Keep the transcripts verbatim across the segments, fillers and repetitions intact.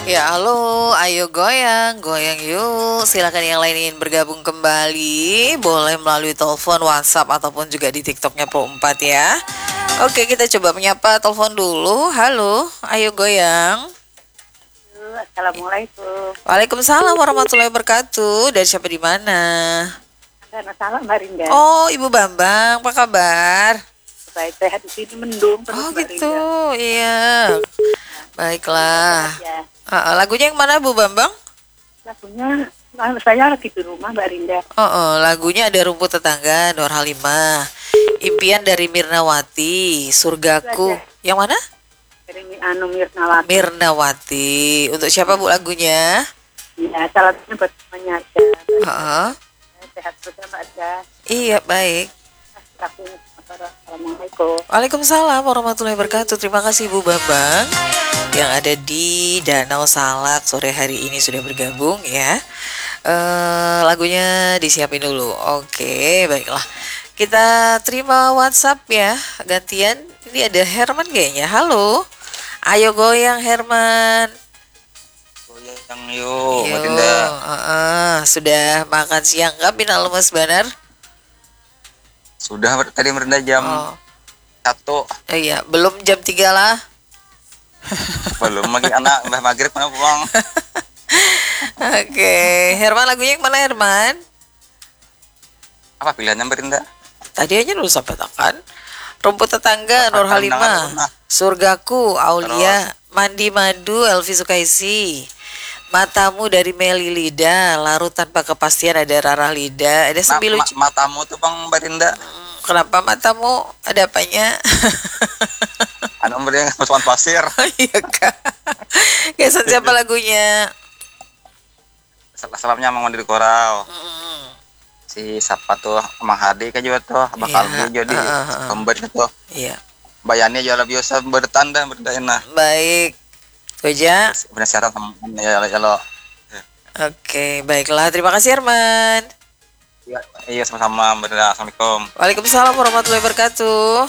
Ya, halo, ayo goyang, goyang yuk. Silakan yang lain ingin bergabung kembali, boleh melalui telepon, WhatsApp ataupun juga di TikToknya Pro empat ya. Oke, kita coba menyapa telepon dulu. Halo, ayo goyang. Assalamualaikum. Waalaikumsalam warahmatullahi wabarakatuh. Dari siapa di mana? Ada masalah Mbak Rinda. Oh, Ibu Bambang, apa kabar? Baik, sehat di sini mendung terus Oh, Mbak gitu. Rinda. Iya. Baiklah. Sehat ya. Ah, ah, lagunya yang mana, Bu Bambang? Lagunya nah, saya lagi di rumah Mbak Rinda. Oh, oh, lagunya ada Rumput Tetangga, Nur Halimah. Impian dari Mirnawati, Itu Surgaku. aja. Yang mana? Dari Anu Mirnawati. Mirnawati. Untuk siapa Bu lagunya? Ya, salah satunya buat semuanya aja. Heeh. Sehat terus ya Mbak Rinda. Iya, baik. Lagunya Assalamualaikum. Waalaikumsalam warahmatullahi wabarakatuh. Terima kasih Bu Bambang yang ada di Danau Salak sore hari ini sudah bergabung ya. Eh, lagunya disiapin dulu. Oke, baiklah. Kita terima WhatsApp ya. Gantian. Ini ada Herman kayaknya. Halo. Ayo goyang Herman. Goyang yuk, Yo, Mbak Dinda. heeh. Sudah makan siang kah Binal Mas Banar? Sudah tadi merendah jam Oh, satu. eh, iya, belum jam tiga lah. Belum lagi anak Mbah Maghrib mana pulang. Oke, Herman lagunya yang mana Herman? Apa pilihannya Mbak Dinda? Tadi aja dulu sampai takan. Rumput Tetangga, Nur Undangan Halimah, pernah. Surgaku, Aulia, Mandi Madu, Elvi Sukaisi, Matamu dari Meli Lida, Larut Tanpa Kepastian ada Rara Lida, ada Ma- Sembilu. ma- matamu tuh Bang Mbak Dinda. Hmm, Kenapa matamu? Ada apanya? Anu Mbak Dinda persoalan pasir. Oh iya kak. Kesan siapa lagunya? Sebabnya Mang Mandi di Koral. Hmm, Si siapa tuh Mang Hadi kan juga tuh bakal Iya, jadi ah, ah, ah. pemberi tuh. Iya, Bayarnya jual biasa bertanda berdana. baik. Itu aja. Benar syarat ya ya lo. Oke, baiklah. Terima kasih Herman. Iya, iya sama-sama Mbak Dinda. Assalamualaikum. Waalaikumsalam warahmatullahi wabarakatuh.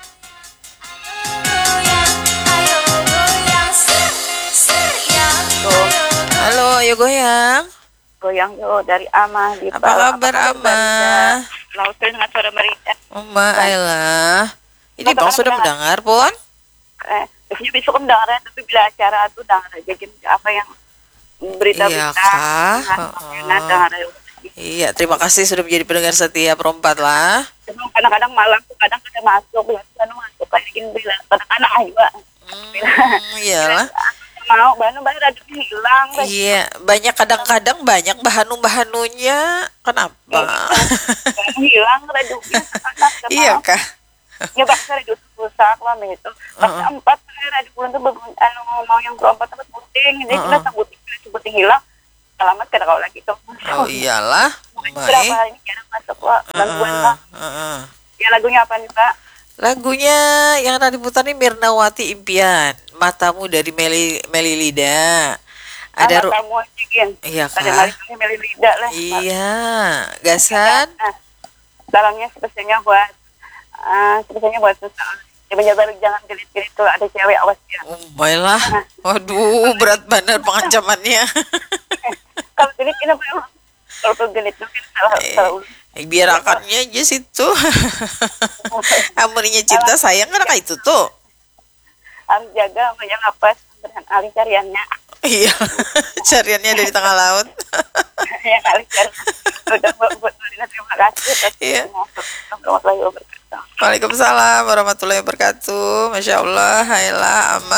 Tuh, Halo, ayo goyang. goyang yuk dari Ama di Apa Pal- kabar Mbak Ama? Rinda? Laut dengan suara Mbak Rinda. Oma Ayla. Ini Mau Bang kemana, sudah Bang? mendengar pun? Eh, biasanya besok kan dengar tapi bila acara tuh dengar aja jam apa yang berita-berita. Iya kah? Nah, Heeh. nah, dengar aja. Iya, terima kasih sudah menjadi pendengar setia perempat lah. Cuma kadang-kadang malam tuh kadang ada masuk ya kadang masuk kayak gini bilang kadang-kadang ah juga Hmm, iyalah. mau bahan bahan radio hilang guys. Iya, banyak kadang-kadang banyak bahanu-bahanunya. Kenapa? Bahan hilang radionya Iya kah? ya bangsa radio rusak lah gitu bangsa empat radio bulan tuh bagus anu mau yang berempat tempat puting jadi kita sambutin sebutin hilang alamat kada kau lagi tuh Oh iyalah. berapa Baik. hari ini jarang masuk lah gangguan lah Heeh. ya lagunya apa nih Pak? Lagunya yang tadi putar nih Mirnawati Impian, Matamu dari Meli Meli Lida. Ada Anak ru- kamu aja Iya ada kah? kali kami meli lidah lah Iya, gasan. Nah, salamnya spesialnya buat uh, spesialnya buat Susan. Ya menjaga jangan gelit-gelit tuh ada cewek awas ya. Oh, baiklah. Waduh, berat benar pengancamannya. Kalau gelit kita memang kalau tuh gelit tuh kan salah salah. Eh, biar akannya aja situ. Amurinya cinta sayang kan kayak itu tuh. Harus jaga banyak apa berhan alih cariannya. Iya, cariannya dari tengah laut. Ya alih carian. Udah buat buat terima kasih. Iya. Warahmatullahi wabarakatuh. Waalaikumsalam warahmatullahi wabarakatuh. Masya Allah, Hayla, Ama.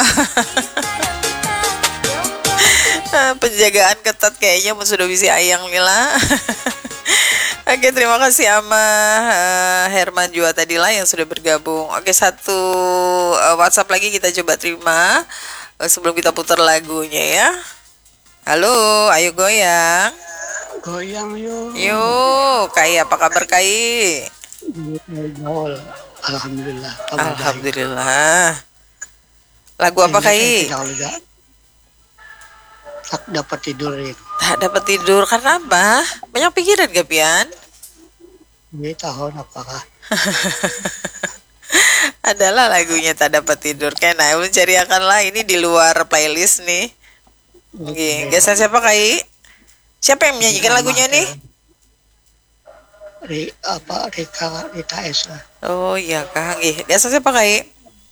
Penjagaan ketat kayaknya sudah bisa ayang Lila. Oke, terima kasih Ama. Eh, Herman juga tadi lah yang sudah bergabung. Oke, satu eh, WhatsApp lagi kita coba terima eh, sebelum kita putar lagunya ya. Halo, ayo goyang. Goyang yuk. Yuk, Kai, apa kabar Kai? Gaul. Alhamdulillah. Kabar baik. Alhamdulillah. Lagu apa Ini Kai? saya tidak lega. Tak dapat tidur ya. Tak dapat tidur karena apa? Banyak pikiran gak Pian? Ini tahun apakah? Adalah lagunya tak dapat tidur. Kena mencari akan lah ini di luar playlist nih. Nggih, gesan siapa Kai? Siapa yang menyanyikan lagunya nih? Ri, apa Rika Rita Esa. Oh iya Kak, nggih. Gesan siapa Kai?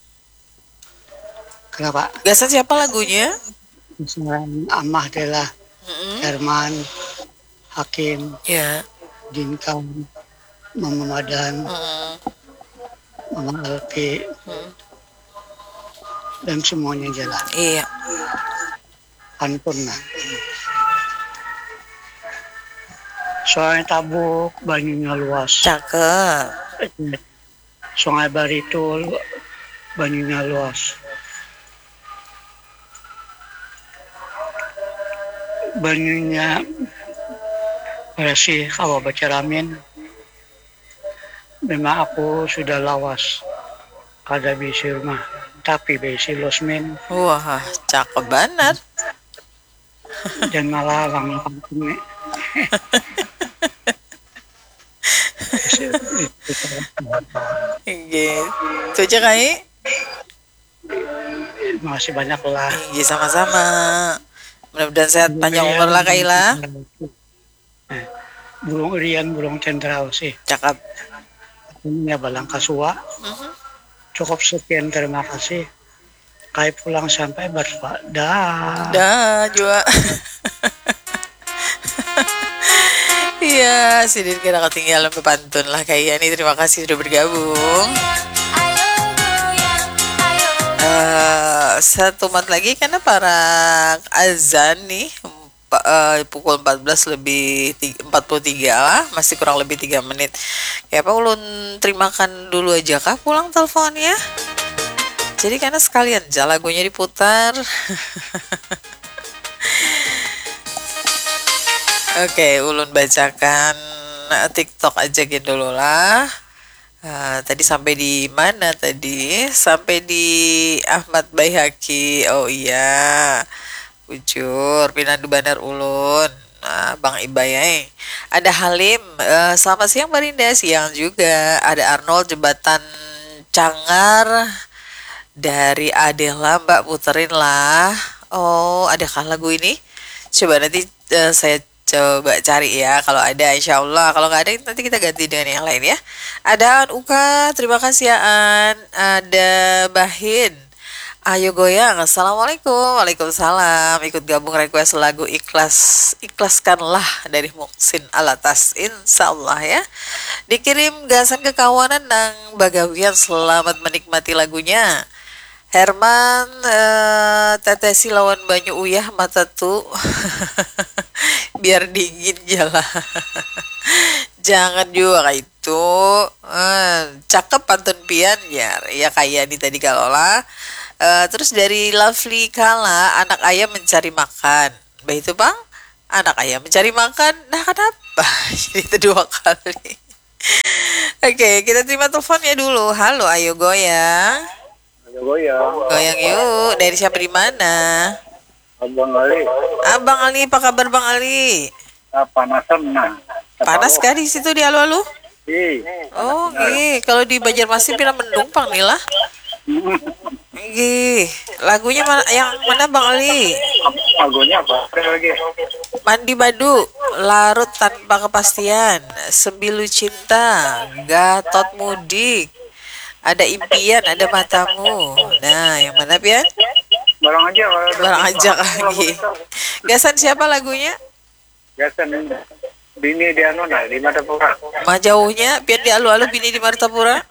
Kenapa? Gesan siapa lagunya? Selain Amah Dela, Mm-mm. Herman, Hakim, Ya. Dinka, Mama Madan, Mm-mm. Mama Alpi, Mm. dan semuanya jalan. Iya. Pantun lah. Soalnya Tabuk, banyunya luas. Cakep. Sungai Baritul, banyunya luas. Banyunya bersih kalau baca ramin. Memang aku sudah lawas. Kada bisa rumah, tapi bisa losmen Wah, cakep banget. dan malah lang kampung. Gitu aja Kai. Masih banyak lah. Iya sama-sama. Mudah-mudahan sehat panjang umur lah Kaila. Burung Irian, burung cendral sih. Cakep. Ini ya balang kasua. Mhm. Cukup sekian, terima kasih. Kai pulang sampai berpak. Dah. Dah juga. Iya, Sidin kira ketinggalan pantun lah kayak ini. Terima kasih sudah bergabung. Eh, satu mat lagi karena para azan nih pa- eh, pukul empat belas lebih ti- empat puluh tiga lah, masih kurang lebih tiga menit. Ya Pak Ulun terimakan dulu aja kah pulang teleponnya. Jadi karena sekalian aja lagunya diputar. Oke, Ulun bacakan eh, TikTok aja gitu dulu lah. Ah, tadi sampai di mana tadi? Sampai di Ahmad Baihaqi. Oh iya. Bujur, Pinandu Bandar Ulun. Nah, Bang Ibayai. Ada Halim. Eh, selamat siang Mbak Rinda. Siang juga. Ada Arnold Jembatan Cangar. Dari Adela Mbak puterin lah. Oh, adakah lagu ini? Coba nanti eh, saya coba cari ya. Kalau ada insya Allah. Kalau nggak ada nanti kita ganti dengan yang lain ya. Ada An Uka. Terima kasih ya An. Ada Bahin. Ayo goyang. Assalamualaikum. Waalaikumsalam. Ikut gabung request lagu Ikhlas. Ikhlaskanlah dari Muksin Alatas. Insya Allah ya. Dikirim gasan kekawanan nang bagawian. Selamat menikmati lagunya. Herman eh, tetesi lawan banyu uyah mata tuh biar dingin jalan. Jangan juga kayak itu. Eh, cakep pantun pian ya ya kayak ini tadi kalau lah. Eh, terus dari Lovely Kala anak ayam mencari makan. Bah itu bang anak ayam mencari makan. Nah kenapa? Jadi itu dua kali. Oke kita terima teleponnya dulu. Halo ayo goyang. Goyang, Goyang yuk. Dari siapa di mana? Abang Ali, Abang Ali, apa kabar Bang Ali? ah, panasan nah. Panas kah di situ di alu-alu? Ih, Oh, gih. Kalau di Banjarmasin pina mendung Pang Nila. Gih. Lagunya mana, yang mana Bang Ali? lagunya apa? Ada lagi. Mandi Badu, Larut Tanpa Kepastian, Sembilu Cinta, Gatot Mudik, ada Impian, ada Matamu. Nah, yang mana Pian? Barang aja kalau ada. Barang ajak lagi. Gasan siapa lagunya? Gasan bini di anu nah di Madapura. Mah jauhnya, Pian di alu-alu bini di Martapura.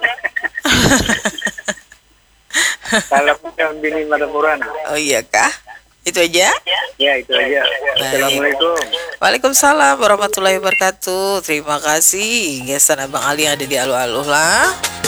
Kalau punya bini Madapura nah. Oh iya kah? Itu aja? Ya itu aja. Assalamualaikum. Waalaikumsalam warahmatullahi wabarakatuh. Terima kasih. Gasan Abang Ali yang ada di alu-alu lah.